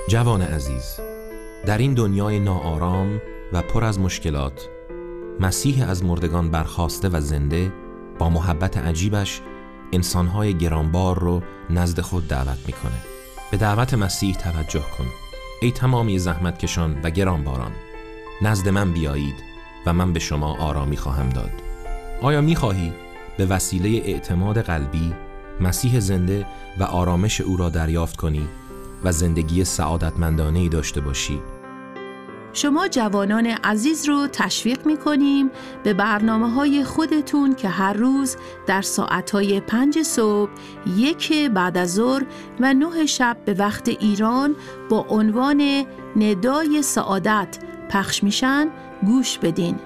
جوان عزیز، در این دنیای ناآرام و پر از مشکلات، مسیح از مردگان برخاسته و زنده با محبت عجیبش انسانهای گرانبار رو نزد خود دعوت میکنه. به دعوت مسیح توجه کن ای تمامی زحمتکشان و گرانباران، نزد من بیایید و من به شما آرامی خواهم داد. آیا میخواهی به وسیله اعتماد قلبی مسیح زنده و آرامش او را دریافت کنی و زندگی سعادتمندانه‌ای داشته باشی؟ شما جوانان عزیز رو تشویق می‌کنیم به برنامه‌های خودتون که هر روز در ساعت‌های 5 صبح، 1 بعد از ظهر و 9 شب به وقت ایران با عنوان ندای سعادت پخش میشن گوش بدین.